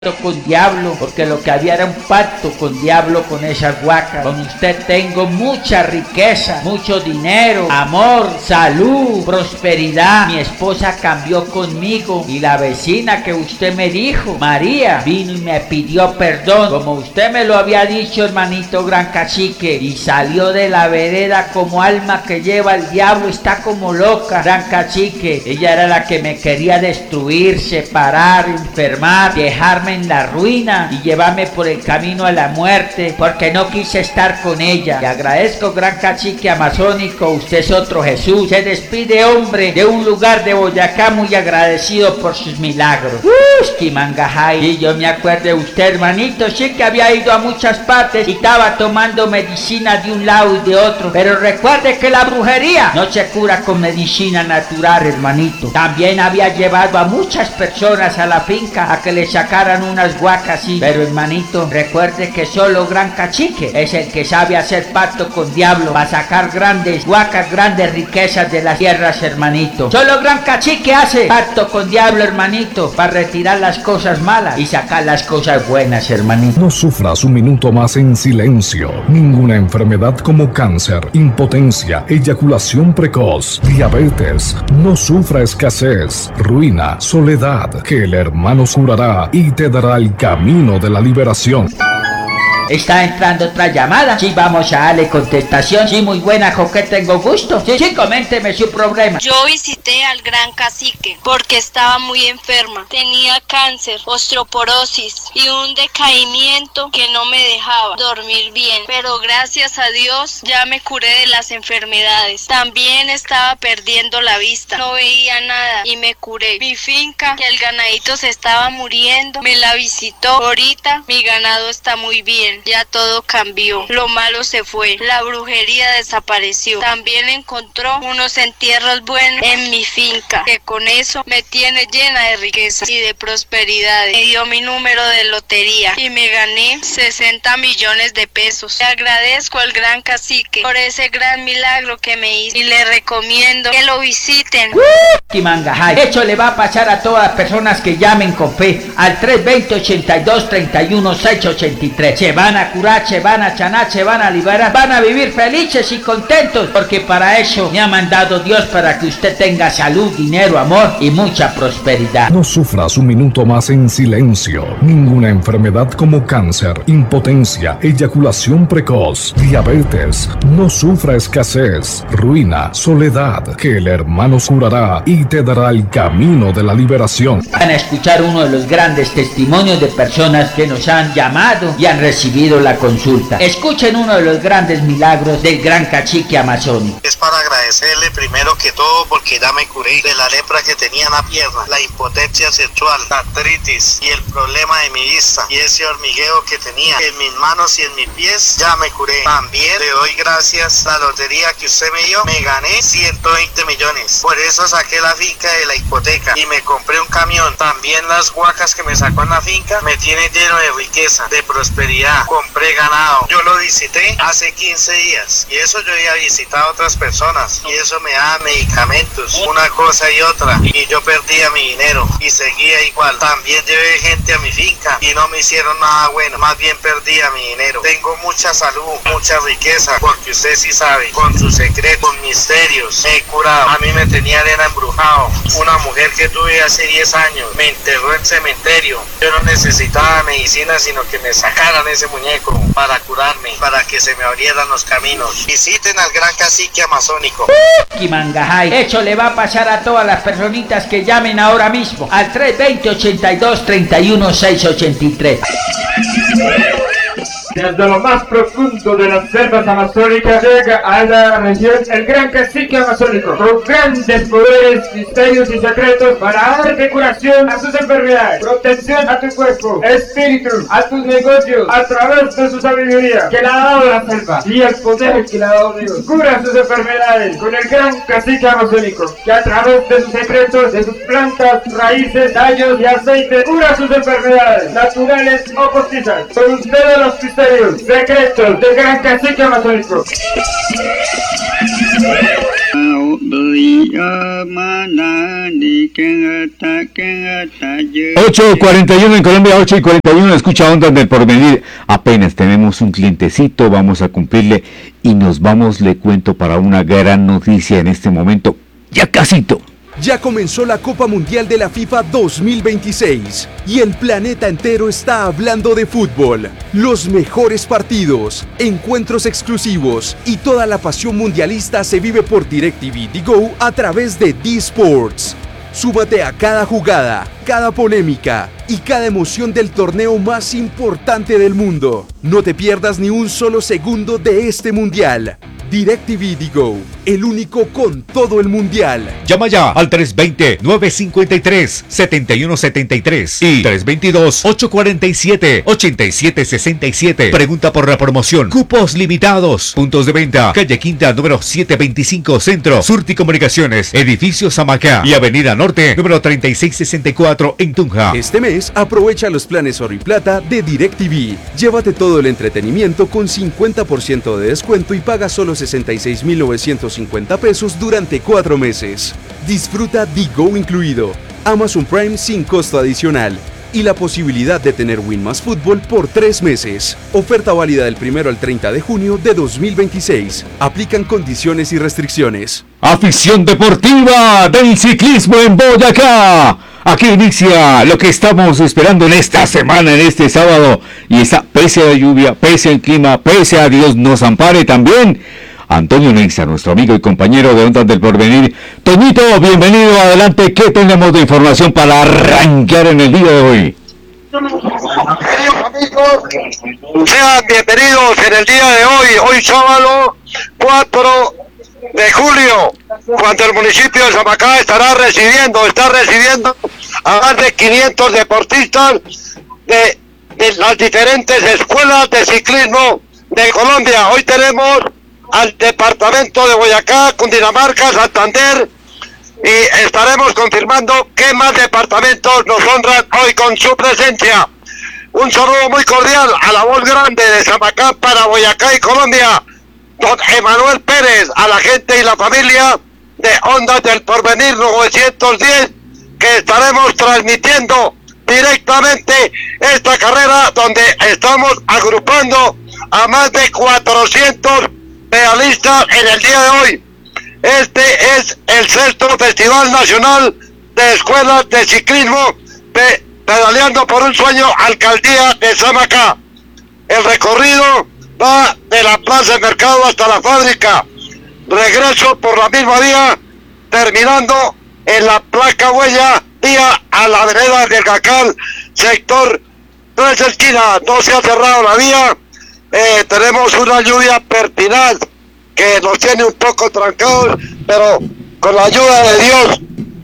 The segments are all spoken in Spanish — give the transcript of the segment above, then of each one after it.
con diablo, porque lo que había era un pacto con diablo con esas huacas. Con usted tengo mucha riqueza, mucho dinero, amor, salud, prosperidad. Mi esposa cambió conmigo y la vecina que usted me dijo, María, vino y me pidió perdón, como usted me lo había dicho, hermanito Gran Cacique, y salió de la vereda como alma que lleva el diablo, está como loca, Gran Cacique. Ella era la que me quería destruir, separar, enfermar, dejarme en la ruina y llevarme por el camino a la muerte, porque no quise estar con ella. Le agradezco, Gran Cacique amazónico, usted es otro Jesús. Se despide, hombre, de un lugar de Boyacá muy agradecido por sus milagros. Kimangajay. Y yo me acuerdo de usted, hermanito, sí que había ido a muchas partes y estaba tomando medicina de un lado y de otro, pero recuerde que la brujería no se cura con medicina natural, hermanito. También había llevado a muchas personas a la finca a que le sacaran unas guacas, sí, pero hermanito, recuerde que solo Gran Cacique es el que sabe hacer pacto con diablo para sacar grandes guacas, grandes riquezas de las tierras, hermanito. Solo Gran Cacique hace pacto con diablo, hermanito, para retirar las cosas malas y sacar las cosas buenas, hermanito. No sufras un minuto más en silencio. Ninguna enfermedad como cáncer, impotencia, eyaculación precoz, diabetes, no sufra escasez, ruina, soledad, que el hermano curará y te dará el camino de la liberación. Está entrando otra llamada. Sí, vamos a darle contestación. Sí, muy buena, ¿con qué tengo gusto? Sí, coménteme su problema. Yo visité al Gran Cacique porque estaba muy enferma. Tenía cáncer, osteoporosis y un decaimiento que no me dejaba dormir bien. Pero gracias a Dios ya me curé de las enfermedades. También estaba perdiendo la vista. No veía nada y me curé. Mi finca, que el ganadito se estaba muriendo, me la visitó. Ahorita mi ganado está muy bien. Ya todo cambió, lo malo se fue, la brujería desapareció. También encontró unos entierros buenos en mi finca, que con eso me tiene llena de riquezas y de prosperidades. Me dio mi número de lotería y me gané 60 millones de pesos. Le agradezco al Gran Cacique por ese gran milagro que me hizo y le recomiendo que lo visiten. Kimangajay. Eso le va a pasar a todas las personas que llamen con fe al 320-82-31-683. Se van a curar, se van a sanar, se van a liberar, van a vivir felices y contentos, porque para eso me ha mandado Dios, para que usted tenga salud, dinero, amor y mucha prosperidad. No sufras un minuto más en silencio. Ninguna enfermedad como cáncer, impotencia, eyaculación precoz, diabetes, no sufra escasez, ruina, soledad, que el hermano curará y te dará el camino de la liberación. Van a escuchar uno de los grandes testimonios de personas que nos han llamado y han recibido la consulta. Escuchen uno de los grandes milagros del Gran Cacique amazónico. Es para agradecerle primero que todo porque ya me curé de la lepra que tenía en la pierna, la impotencia sexual, la artritis y el problema de mi vista y ese hormigueo que tenía en mis manos y en mis pies. Ya me curé. También le doy gracias a la lotería que usted me dio. Me gané 120 millones. Por eso saqué la finca de la hipoteca y me compré un camión. También las huacas que me sacó en la finca me tienen lleno de riqueza, de prosperidad. Compré ganado. Yo lo visité hace 15 días y eso yo había visitado a otras personas y eso me da medicamentos, una cosa y otra, y yo perdía mi dinero y seguía igual. También llevé gente a mi finca y no me hicieron nada bueno, más bien perdía mi dinero. Tengo mucha salud, mucha riqueza, porque usted sí sabe, con sus secretos, con misterios, me he curado. A mí me tenía arena embrujado. Una mujer que tuve hace 10 años me enterró en cementerio. Yo no necesitaba medicina, sino que me sacaran ese muñeco para curarme, para que se me abrieran los caminos. Visiten al Gran Cacique amazónico. Kimangajay. Eso le va a pasar a todas las personitas que llamen ahora mismo al 320-82-31-683. Desde lo más profundo de las selvas amazónicas llega a la región el Gran Cacique amazónico, con grandes poderes, misterios y secretos para darte curación a tus enfermedades, protección a tu cuerpo, espíritu, a tus negocios, a través de su sabiduría que le ha dado la selva y el poder que le ha dado Dios. Cura sus enfermedades con el Gran Cacique amazónico, que a través de sus secretos, de sus plantas, raíces, tallos y aceites, cura sus enfermedades, naturales o postizas. Con ustedes los secretos del Gran Cacique amazónico. 8:41 en Colombia, 8:41, escucha Ondas del Porvenir. Apenas tenemos un clientecito, vamos a cumplirle y nos vamos, le cuento, para una gran noticia en este momento. Ya casito. Ya comenzó la Copa Mundial de la FIFA 2026 y el planeta entero está hablando de fútbol. Los mejores partidos, encuentros exclusivos y toda la pasión mundialista se vive por DirecTV Go a través de D-Sports. Súmate a cada jugada, cada polémica y cada emoción del torneo más importante del mundo. No te pierdas ni un solo segundo de este mundial. DirecTV Go, el único con todo el mundial. Llama ya al 320-953-7173 y 322-847-8767. Pregunta por la promoción. Cupos limitados. Puntos de venta: calle Quinta, número 725 Centro, Surti Comunicaciones, Edificio Samacá y Avenida Norte, número 3664 en Tunja. Este mes aprovecha los planes Oro y Plata de DirecTV. Llévate todo el entretenimiento con 50% de descuento y paga solo 66,950 pesos durante 4 meses. Disfruta Go incluido, Amazon Prime sin costo adicional y la posibilidad de tener Win Más Fútbol por 3 meses. Oferta válida del 1 al 30 de junio de 2026. Aplican condiciones y restricciones. Afición deportiva del ciclismo en Boyacá. Aquí inicia lo que estamos esperando en esta semana, en este sábado. Y está, pese a la lluvia, pese al clima, pese a Dios nos ampare también, Antonio Neiza, nuestro amigo y compañero de Ondas del Porvenir. Toñito, bienvenido, adelante. ¿Qué tenemos de información para arrancar en el día de hoy? Queridos amigos, sean bienvenidos en el día de hoy sábado 4 de julio, cuando el municipio de Samacá está recibiendo a más de 500 deportistas de las diferentes escuelas de ciclismo de Colombia. Hoy tenemos al departamento de Boyacá, Cundinamarca, Santander, y estaremos confirmando qué más departamentos nos honran hoy con su presencia. Un saludo muy cordial a la voz grande de Samacá para Boyacá y Colombia, don Emanuel Pérez, a la gente y la familia de Ondas del Porvenir 910, que estaremos transmitiendo directamente esta carrera donde estamos agrupando a más de 400 pedalistas en el día de hoy. Este es el 6º Festival Nacional de Escuelas de Ciclismo Pedaleando por un Sueño, Alcaldía de Samacá. El recorrido va de la Plaza de Mercado hasta la fábrica, regreso por la misma vía, terminando en la placa huella vía a la vereda del Cacal, sector 3 esquina. No se ha cerrado la vía, tenemos una lluvia pertinaz que nos tiene un poco trancados, pero con la ayuda de Dios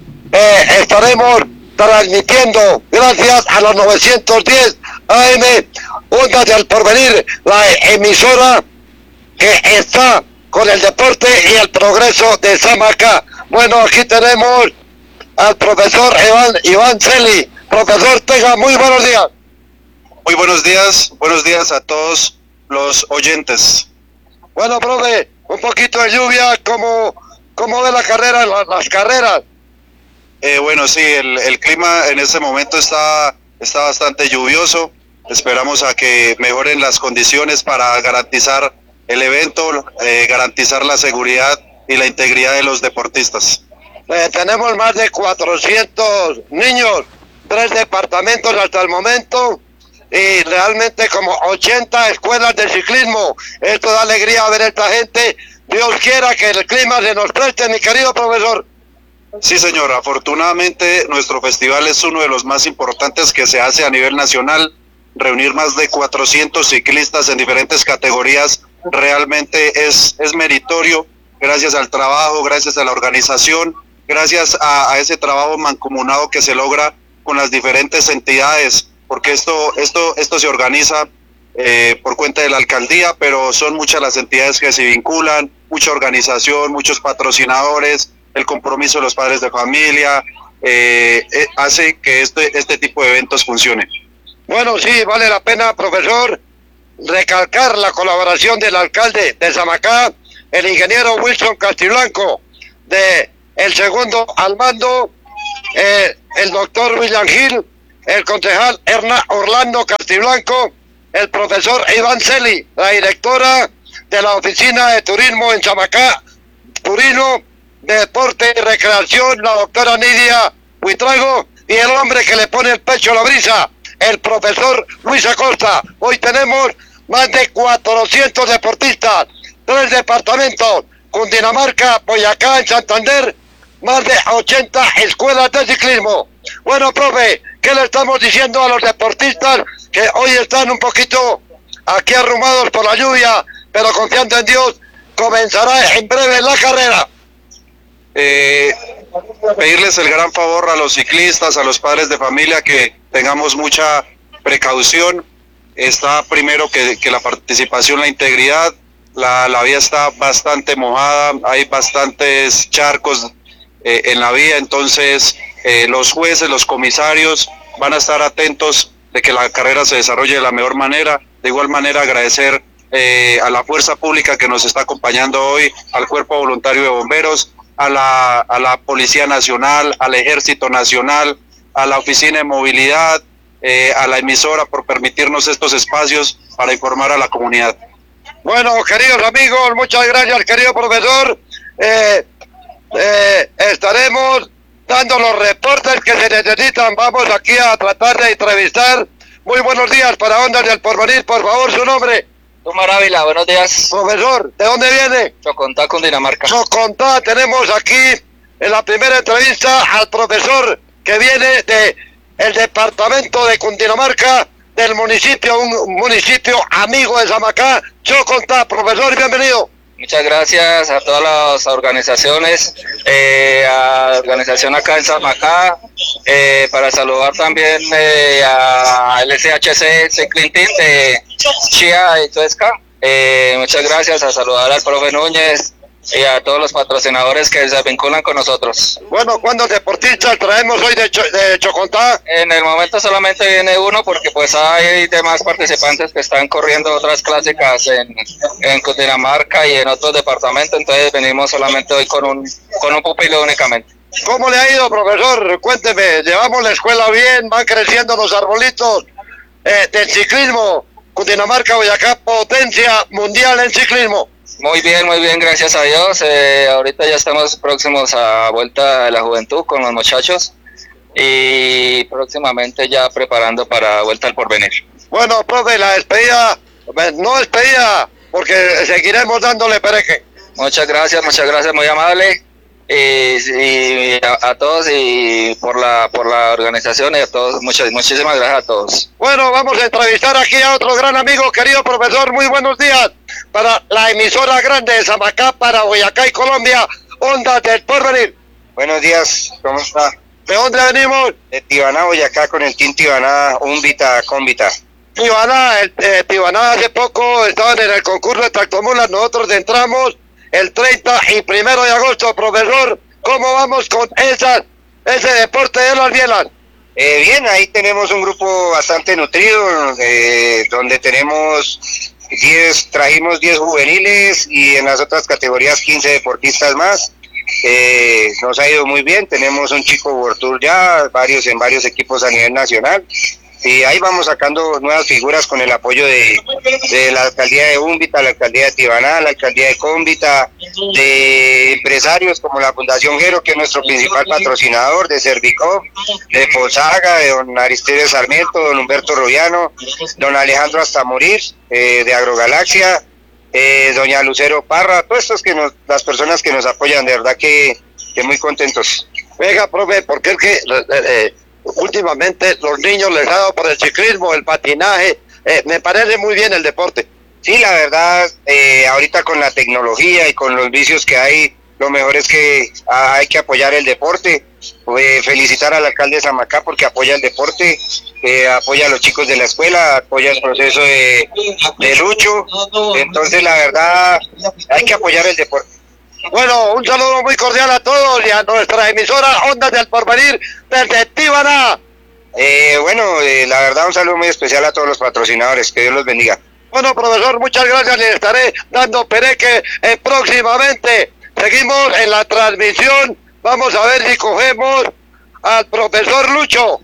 estaremos transmitiendo gracias a los 910 AM Ondas del Porvenir, la emisora que está con el deporte y el progreso de Samacá. Bueno, aquí tenemos al profesor Iván Celi. Profesor, tenga muy buenos días. Muy buenos días a todos los oyentes. Bueno, profe, un poquito de lluvia, ¿cómo ve la carrera, las carreras? Bueno, sí, el clima en este momento está bastante lluvioso. Esperamos a que mejoren las condiciones para garantizar el evento, garantizar la seguridad y la integridad de los deportistas. Tenemos más de 400 niños, 3 departamentos hasta el momento y realmente como 80 escuelas de ciclismo. Esto da alegría ver a esta gente. Dios quiera que el clima se nos preste, mi querido profesor. Sí, señor, afortunadamente nuestro festival es uno de los más importantes que se hace a nivel nacional. Reunir más de 400 ciclistas en diferentes categorías realmente es meritorio, gracias al trabajo, gracias a la organización, gracias a ese trabajo mancomunado que se logra con las diferentes entidades, porque esto se organiza por cuenta de la alcaldía, pero son muchas las entidades que se vinculan, mucha organización, muchos patrocinadores, el compromiso de los padres de familia, hace que este tipo de eventos funcione. Bueno, sí, vale la pena, profesor, recalcar la colaboración del alcalde de Samacá, el ingeniero Wilson Castiblanco, de el segundo al mando, el doctor William Gil, el concejal Orlando Castiblanco, el profesor Iván Celi, la directora de la oficina de turismo en Samacá, Turismo, Deporte y Recreación, la doctora Nidia Huitrago, y el hombre que le pone el pecho a la brisa, el profesor Luis Acosta. Hoy tenemos más de 400 deportistas, 3 departamentos, Cundinamarca, Boyacá, en Santander, más de 80 escuelas de ciclismo. Bueno, profe, ¿qué le estamos diciendo a los deportistas que hoy están un poquito aquí arrumados por la lluvia, pero confiando en Dios, comenzará en breve la carrera? Pedirles el gran favor a los ciclistas, a los padres de familia, que tengamos mucha precaución. Está primero que la participación, la integridad. La vía está bastante mojada, hay bastantes charcos en la vía, entonces los jueces, los comisarios van a estar atentos de que la carrera se desarrolle de la mejor manera. De igual manera, agradecer a la fuerza pública que nos está acompañando hoy, al Cuerpo Voluntario de Bomberos, a la Policía Nacional, al Ejército Nacional, a la Oficina de Movilidad, a la emisora por permitirnos estos espacios para informar a la comunidad. Bueno, queridos amigos, muchas gracias, querido profesor. Estaremos dando los reportes que se necesitan. Vamos aquí a tratar de entrevistar. Muy buenos días para Ondas del Porvenir, por favor, su nombre. Omar Ávila, buenos días. Profesor, ¿de dónde viene? Chocontá, Cundinamarca. Chocontá, tenemos aquí en la primera entrevista al profesor que viene de el departamento de Cundinamarca, del municipio, un municipio amigo de Samacá, Chocontá. Profesor, bienvenido. Muchas gracias a todas las organizaciones, a la organización acá en Samacá, para saludar también a LSHC Cycling Team de Chía y Tuesca. Muchas gracias, a saludar al profe Núñez y a todos los patrocinadores que se vinculan con nosotros. Bueno, ¿cuántos deportistas traemos hoy de Chocontá? En el momento solamente viene uno, porque pues hay demás participantes que están corriendo otras clásicas en Cundinamarca y en otros departamentos, entonces venimos solamente hoy con un pupilo únicamente. ¿Cómo le ha ido, profesor? Cuénteme, llevamos la escuela bien, van creciendo los arbolitos del ciclismo. Cundinamarca, Boyacá, potencia mundial en ciclismo. Muy bien, gracias a Dios. Ahorita ya estamos próximos a Vuelta de la Juventud con los muchachos y próximamente ya preparando para Vuelta al Porvenir. Bueno, profe, la despedida, no despedida, porque seguiremos dándole pereje. Muchas gracias, muy amable. Y a todos y por la organización y a todos, muchísimas gracias a todos. Bueno, vamos a entrevistar aquí a otro gran amigo, querido profesor. Muy buenos días para la emisora grande de Samacá, para Boyacá y Colombia, Ondas del Porvenir. Buenos días, ¿cómo está? ¿De dónde venimos? De Tibaná, Boyacá, con el Team Tibaná, Úmbita, Cómbita. Tibaná hace poco estaban en el concurso de tractomulas, nosotros entramos el 30 y 1 de agosto, profesor. ¿Cómo vamos con ese deporte de las bielas? Bien, ahí tenemos un grupo bastante nutrido, donde trajimos 10 juveniles y en las otras categorías 15 deportistas más. Nos ha ido muy bien, tenemos un chico World Tour ya, en varios equipos a nivel nacional. Y ahí vamos sacando nuevas figuras con el apoyo de la alcaldía de Úmbita, la alcaldía de Tibaná, la alcaldía de Cómbita, de empresarios como la Fundación Gero, que es nuestro principal patrocinador, de Servicop, de Posaga, de don Aristides Sarmiento, don Humberto Royano, don Alejandro Hasta Morir, de Agrogalaxia, doña Lucero Parra, todas estas las personas que nos apoyan, de verdad que muy contentos. Venga, profe, porque es que últimamente los niños les ha dado por el ciclismo, el patinaje, me parece muy bien el deporte. Sí, la verdad, ahorita con la tecnología y con los vicios que hay, lo mejor es que hay que apoyar el deporte. Felicitar al alcalde de Samacá porque apoya el deporte, apoya a los chicos de la escuela, apoya el proceso de lucho. Entonces, la verdad, hay que apoyar el deporte. Bueno, un saludo muy cordial a todos y a nuestra emisora Ondas del Porvenir desde Tibaná. La verdad, un saludo muy especial a todos los patrocinadores, que Dios los bendiga. Bueno, profesor, muchas gracias, le estaré dando pereque próximamente. Seguimos en la transmisión Vamos a ver si cogemos al profesor Lucho,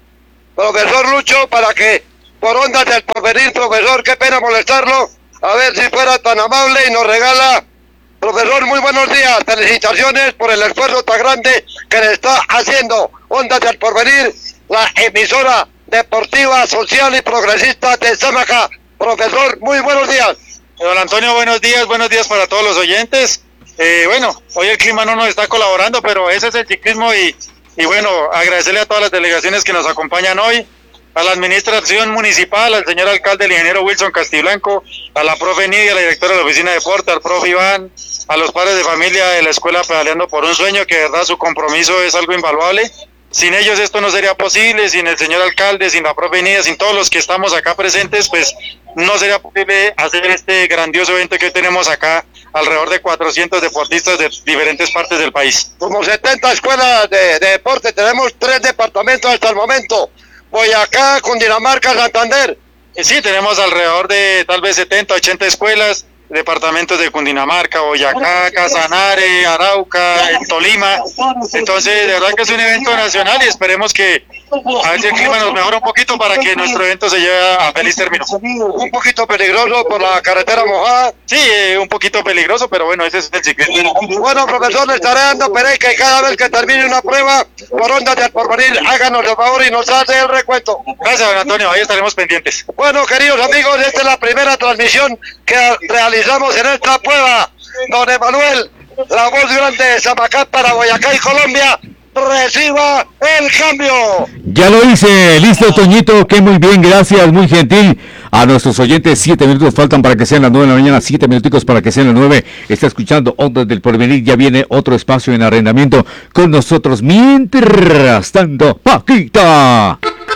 para que por ondas del porvenir, profesor, qué pena molestarlo, a ver si fuera tan amable y nos regala. Profesor, muy buenos días, felicitaciones por el esfuerzo tan grande que le está haciendo Ondas del Porvenir, la emisora deportiva, social y progresista de Samacá. Profesor, muy buenos días. Don Antonio, buenos días para todos los oyentes. Bueno, hoy el clima no nos está colaborando, pero ese es el ciclismo y bueno, agradecerle a todas las delegaciones que nos acompañan hoy, a la administración municipal, al señor alcalde, el ingeniero Wilson Castiblanco, a la profe Nidia, a la directora de la oficina de deporte, al profe Iván, a los padres de familia de la escuela Pedaleando por un Sueño, que de verdad su compromiso es algo invaluable. Sin ellos esto no sería posible, sin el señor alcalde, sin la profe Nidia, sin todos los que estamos acá presentes, pues no sería posible hacer este grandioso evento que tenemos acá, alrededor de 400 deportistas de diferentes partes del país. Como 70 escuelas de deporte, tenemos 3 departamentos hasta el momento, Boyacá, Cundinamarca, Santander. Sí, tenemos alrededor de tal vez 70, 80 escuelas, departamentos de Cundinamarca, Boyacá, Casanare, Arauca, Tolima. Entonces, de verdad que es un evento nacional y esperemos que a ver si el clima nos mejora un poquito para que nuestro evento se lleve a feliz término. Un poquito peligroso por la carretera mojada. Sí, un poquito peligroso, pero bueno, ese es el ciclismo. Bueno, profesor, le estaré dando pereca y cada vez que termine una prueba por Ondas del Porvenir, háganos el favor y nos hace el recuento. Gracias, don Antonio, ahí estaremos pendientes. Bueno, queridos amigos, esta es la primera transmisión que realizamos en esta prueba. Don Emanuel, la voz grande de Samacá para Boyacá y Colombia, reciba el cambio. Ya lo hice, listo Toñito, que muy bien, gracias, muy gentil. A nuestros oyentes, 7 minutos faltan para que sean las 9 de la mañana, 7 minuticos para que sean las 9. Está escuchando Ondas del Porvenir, ya viene otro espacio en arrendamiento con nosotros. Mientras tanto, Paquita.